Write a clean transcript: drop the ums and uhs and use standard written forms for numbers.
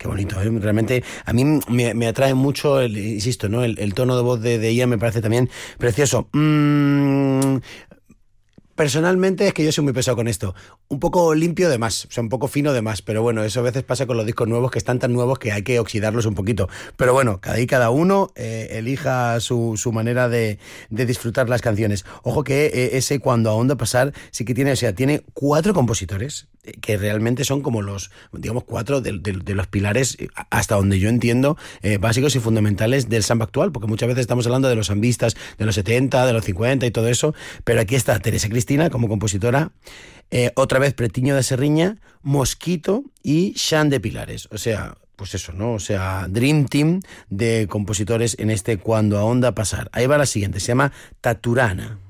Qué bonito, ¿eh? Realmente a mí me atrae mucho, insisto, ¿no? El tono de voz de ella me parece también precioso. Personalmente es que yo soy muy pesado con esto. Un poco limpio de más, o sea, un poco fino de más. Pero bueno, eso a veces pasa con los discos nuevos que están tan nuevos que hay que oxidarlos un poquito. Pero bueno, cada uno elija su manera de disfrutar las canciones. Ojo que ese Cuando Ahonda Pasar sí que tiene, o sea, tiene 4 compositores que realmente son como los, digamos, 4 de los pilares, hasta donde yo entiendo, básicos y fundamentales del samba actual, porque muchas veces estamos hablando de los sambistas de los 70, de los 50 y todo eso, pero aquí está Teresa Cristina como compositora, otra vez Pretiño de Serriña, Mosquito y Xan de Pilares, o sea, pues eso, ¿no? O sea, Dream Team de compositores en este Cuando Ahonda Pasar. Ahí va la siguiente, se llama Taturana.